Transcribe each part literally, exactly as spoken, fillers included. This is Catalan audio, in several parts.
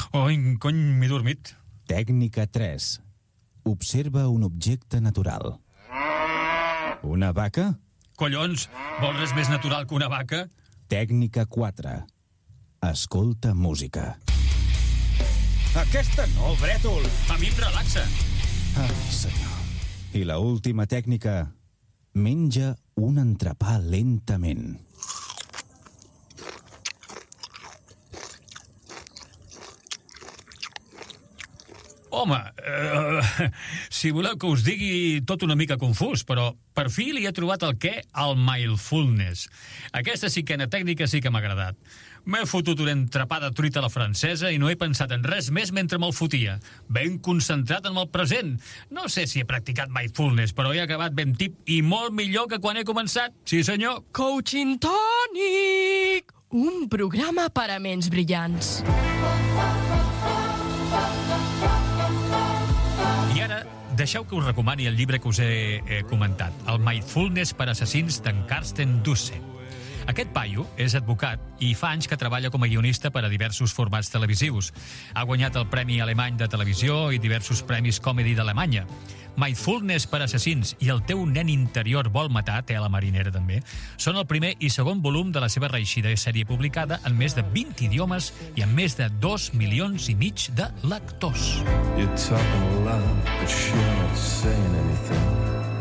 Oi, cony, m'he dormit. Tècnica tres. Observa un objecte natural. Una vaca? Collons, vols res més natural que una vaca? Tècnica quatre. Escolta música. Aquesta no, brètol! A mi em relaxa. Ai, senyor. I la última tècnica. Menja un entrepà lentament. Home, eh, si voleu que us digui tot una mica confús, però per fi li he trobat el què al mindfulness. Aquesta cinquena tècnica sí que m'ha agradat. M'he fotut una entrepada de truita a la francesa i no he pensat en res més mentre me'l fotia. Ben concentrat en el present. No sé si he practicat mindfulness, però he acabat ben tip i molt millor que quan he començat. Sí, senyor. Coaching Tònic! Un programa per a ments brillants. I ara, deixeu que us recomani el llibre que us he, he comentat, el Mindfulness per assassins d'en Karsten Dusse. Aquest paio és advocat i fa anys que treballa com a guionista per a diversos formats televisius. Ha guanyat el Premi Alemany de Televisió i diversos premis Comedy d'Alemanya. Mindfulness per assassins i El teu nen interior vol matar, té a la marinera també, són el primer i segon volum de la seva reeixida sèrie publicada en més de vint idiomes i amb més de dos milions i mig de lectors. You're talking a lot, but you're not saying anything.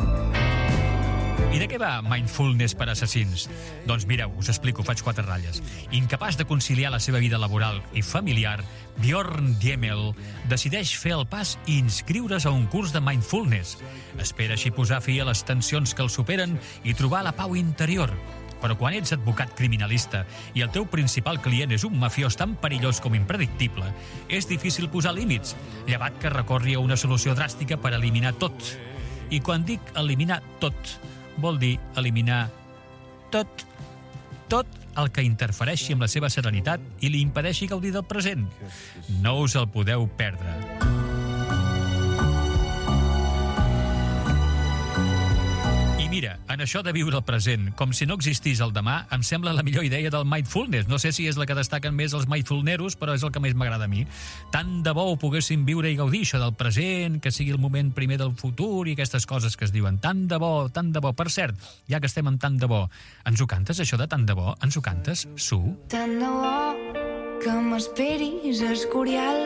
I de què va Mindfulness per assassins? Doncs mireu, us explico, faig quatre ratlles. Incapaç de conciliar la seva vida laboral i familiar, Bjorn Diemel decideix fer el pas i inscriure's a un curs de Mindfulness. Espera així posar fi a les tensions que el superen i trobar la pau interior. Però quan ets advocat criminalista i el teu principal client és un mafiós tan perillós com impredictible, és difícil posar límits, llevat que recorri a una solució dràstica per eliminar tot. I quan dic eliminar tot, vol dir eliminar tot, tot el que interfereixi amb la seva serenitat i li impedeixi gaudir del present. No us el podeu perdre. I mira, en això de viure el present, com si no existís el demà, em sembla la millor idea del mindfulness. No sé si és la que destaquen més els mindfulneros, però és el que més m'agrada a mi. Tant de bo ho poguéssim viure i gaudir, això del present, que sigui el moment primer del futur i aquestes coses que es diuen. Tant de bo, tant de bo. Per cert, ja que estem amb tant de bo, ens ho cantes, això de tant de bo? Ens ho cantes, Su? Tant de bo que m'esperis, Escorial.